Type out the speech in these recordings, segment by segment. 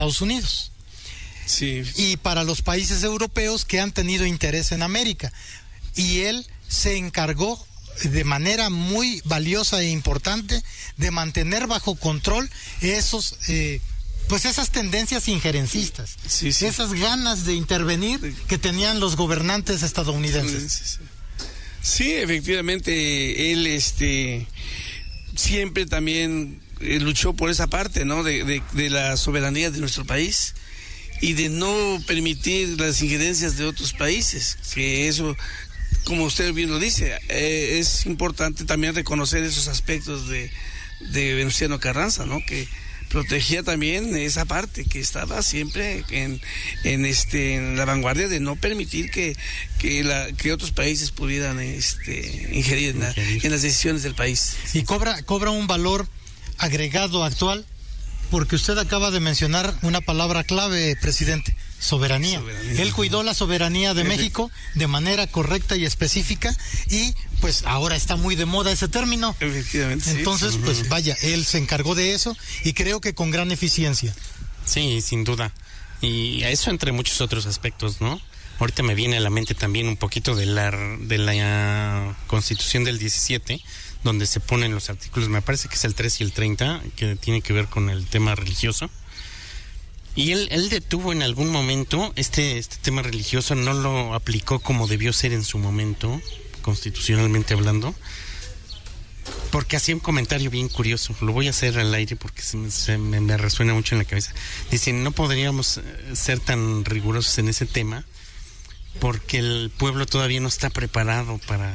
Estados Unidos. Sí. Y para los países europeos que han tenido interés en América. Y él se encargó de manera muy valiosa e importante de mantener bajo control esos pues esas tendencias injerencistas, sí. esas ganas de intervenir que tenían los gobernantes estadounidenses. Sí, efectivamente, él siempre también luchó por esa parte, ¿no? De la soberanía de nuestro país y de no permitir las injerencias de otros países, que eso, como usted bien lo dice, es importante también reconocer esos aspectos de Venustiano Carranza, ¿no? Que protegía también esa parte, que estaba siempre en la vanguardia de no permitir que otros países pudieran ingerir en las decisiones del país. Y cobra un valor agregado actual, porque usted acaba de mencionar una palabra clave, presidente: soberanía. Él cuidó la soberanía de México de manera correcta y específica, y pues ahora está muy de moda ese término. Efectivamente. Entonces, pues vaya, él se encargó de eso y creo que con gran eficiencia. Sí, sin duda. Y a eso entre muchos otros aspectos, ¿no? Ahorita me viene a la mente también un poquito de la Constitución del 17, donde se ponen los artículos, me parece que es el 3 y el 30, que tiene que ver con el tema religioso. Y él detuvo en algún momento este tema religioso, no lo aplicó como debió ser en su momento, constitucionalmente hablando, porque hacía un comentario bien curioso. Lo voy a hacer al aire porque me resuena mucho en la cabeza. Dice, no podríamos ser tan rigurosos en ese tema porque el pueblo todavía no está preparado para...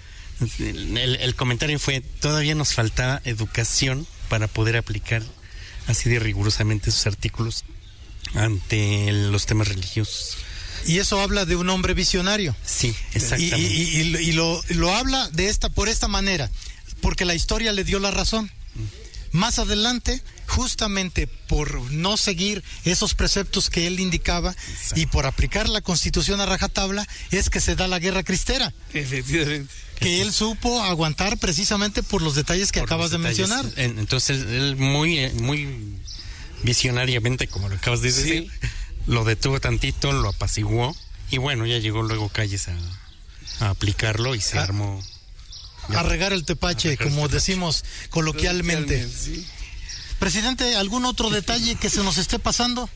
El comentario fue, todavía nos falta educación para poder aplicar así de rigurosamente esos artículos ante los temas religiosos. Y eso habla de un hombre visionario. Sí, exactamente. Y lo habla por esta manera, porque la historia le dio la razón. Más adelante, justamente por no seguir esos preceptos que él indicaba, exacto, y por aplicar la Constitución a rajatabla, es que se da la guerra cristera. Efectivamente. Que él supo aguantar precisamente por los detalles que acabas de mencionar. Entonces él muy visionariamente, como lo acabas de decir, sí, lo detuvo tantito, lo apaciguó, y bueno, ya llegó luego Calles a aplicarlo y se armó. A regar el tepache, como decimos coloquialmente. Sí. Presidente, ¿algún otro detalle que se nos esté pasando?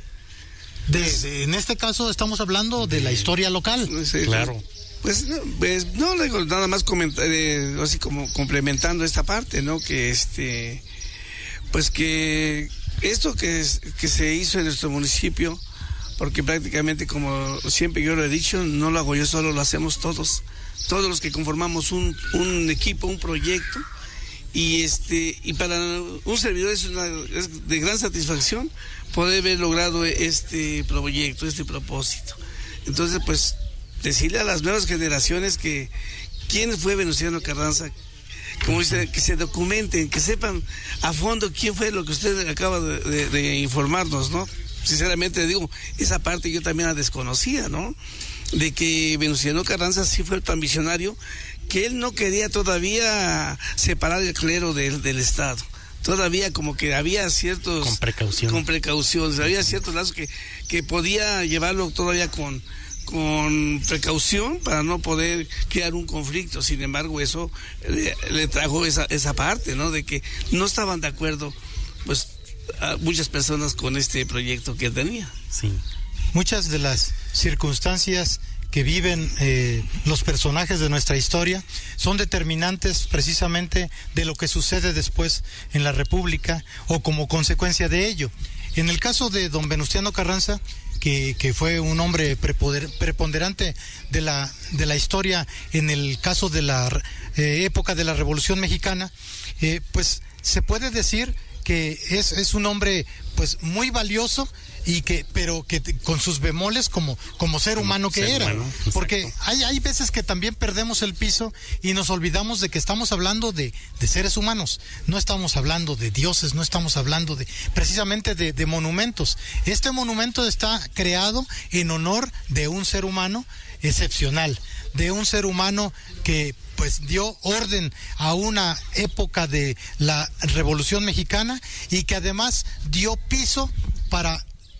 En este caso estamos hablando de la historia local. Sí, claro. Pues no, nada más comentar, así como complementando esta parte, ¿no? Que pues que esto que se hizo en nuestro municipio, porque prácticamente, como siempre yo lo he dicho, no lo hago yo solo, lo hacemos todos los que conformamos un equipo, un proyecto, y para un servidor es de gran satisfacción poder haber logrado este proyecto, este propósito. Entonces, pues, decirle a las nuevas generaciones que quién fue Venustiano Carranza, como dice, que se documenten, que sepan a fondo quién fue lo que usted acaba de informarnos, ¿no? Sinceramente digo, esa parte yo también la desconocía, ¿no? De que Venustiano Carranza sí fue tan visionario que él no quería todavía separar el clero del Estado. Todavía como que había ciertos... Con precaución. Había ciertos lazos que podía llevarlo todavía con precaución para no poder crear un conflicto. Sin embargo, eso le trajo esa parte, ¿no? De que no estaban de acuerdo, pues, a muchas personas con este proyecto que él tenía. Sí. Muchas de las circunstancias que viven los personajes de nuestra historia son determinantes precisamente de lo que sucede después en la República o como consecuencia de ello. En el caso de don Venustiano Carranza, que fue un hombre preponderante de la historia en el caso de la época de la Revolución Mexicana, pues se puede decir que es un hombre pues muy valioso, pero que con sus bemoles como ser humano que era, porque hay veces que también perdemos el piso y nos olvidamos de que estamos hablando de seres humanos, no estamos hablando de dioses, no estamos hablando precisamente de monumentos. Este monumento está creado en honor de un ser humano excepcional, de un ser humano que pues dio orden a una época de la Revolución Mexicana y que además dio piso para